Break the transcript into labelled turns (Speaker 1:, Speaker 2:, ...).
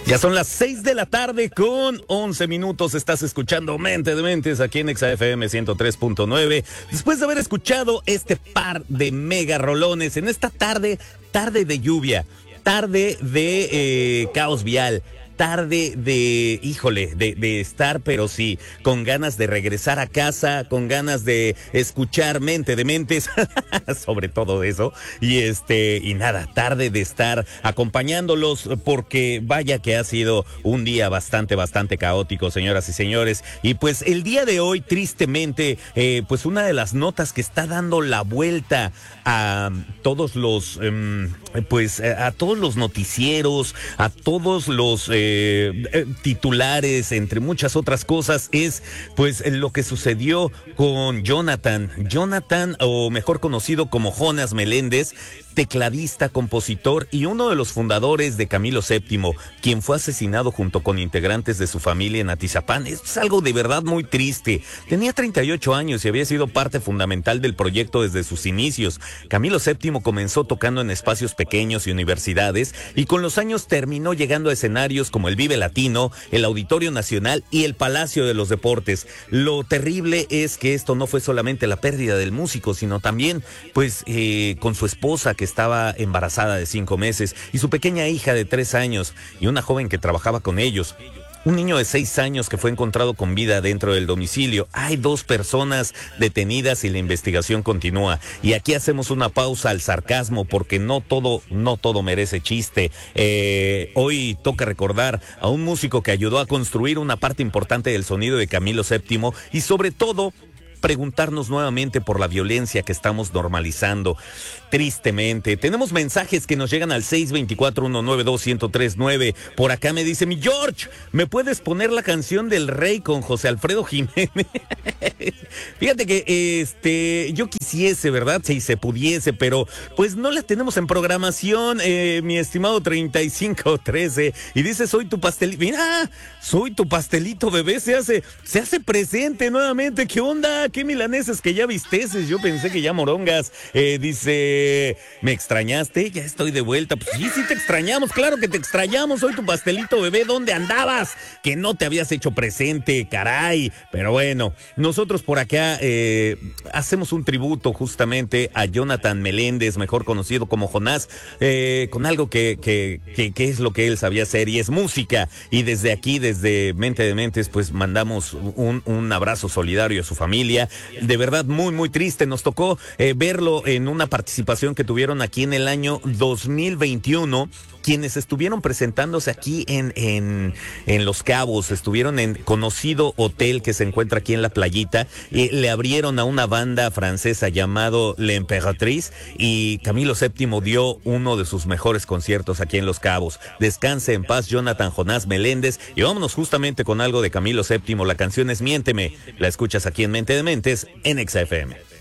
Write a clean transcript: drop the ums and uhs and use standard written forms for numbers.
Speaker 1: Ya son las 6 de la tarde con 11 minutos. Estás escuchando Mente de Mentes aquí en XFM 103.9. Después de haber escuchado este par de mega rolones en esta tarde de lluvia, tarde de caos vial, tarde de, híjole, de estar, pero sí, con ganas de regresar a casa, con ganas de escuchar Mente de Mentes, sobre todo eso, y nada, tarde de estar acompañándolos, porque vaya que ha sido un día bastante caótico, señoras y señores, y pues el día de hoy, tristemente, pues una de las notas que está dando la vuelta a todos los, a todos los noticieros, a todos los titulares, entre muchas otras cosas, es pues lo que sucedió con Jonathan, o mejor conocido como Jonas Meléndez, tecladista, compositor y uno de los fundadores de Camilo VII, quien fue asesinado junto con integrantes de su familia en Atizapán. Es algo de verdad muy triste. Tenía 38 años y había sido parte fundamental del proyecto desde sus inicios. Camilo VII comenzó tocando en espacios pequeños y universidades, y con los años terminó llegando a escenarios como el Vive Latino, el Auditorio Nacional y el Palacio de los Deportes. Lo terrible es que esto no fue solamente la pérdida del músico, sino también pues con su esposa, que estaba embarazada de 5 meses, y su pequeña hija de 3 años, y una joven que trabajaba con ellos. Un niño de 6 años que fue encontrado con vida dentro del domicilio. Hay 2 personas detenidas y la investigación continúa. Y aquí hacemos una pausa al sarcasmo, porque no todo merece chiste. Hoy toca recordar a un músico que ayudó a construir una parte importante del sonido de Camilo VII, y sobre todo preguntarnos nuevamente por la violencia que estamos normalizando, tristemente. Tenemos mensajes que nos llegan al 624-192-1039. Por acá me dice mi George, ¿me puedes poner la canción del Rey con José Alfredo Jiménez? Fíjate que yo quisiese, ¿verdad? Si se pudiese, pero pues no la tenemos en programación, mi estimado 3513. Y dice, soy tu pastelito. Mira, soy tu pastelito, bebé. Se hace presente nuevamente. ¿Qué onda? ¿Qué milaneses que ya visteces? Yo pensé que ya morongas. Dice, ¿me extrañaste? Ya estoy de vuelta. Pues sí te extrañamos, claro que te extrañamos. Soy tu pastelito, bebé. ¿Dónde andabas? Que no te habías hecho presente, caray. Pero bueno, nosotros por acá hacemos un tributo justamente a Jonathan Meléndez, mejor conocido como Jonás, con algo que es lo que él sabía hacer, y es música. Y desde aquí, desde Mente de Mentes, pues mandamos un abrazo solidario a su familia. De verdad, muy triste. Nos tocó verlo en una participación que tuvieron aquí en el año 2021, quienes estuvieron presentándose aquí en Los Cabos. Estuvieron en conocido hotel que se encuentra aquí en la playita, y le abrieron a una banda francesa llamado L'Impératrice, y Camilo VII dio uno de sus mejores conciertos aquí en Los Cabos. Descanse en paz, Jonathan Jonás Meléndez, y vámonos justamente con algo de Camilo VII. La canción es Miénteme. La escuchas aquí en Mente de Mentes en XFM.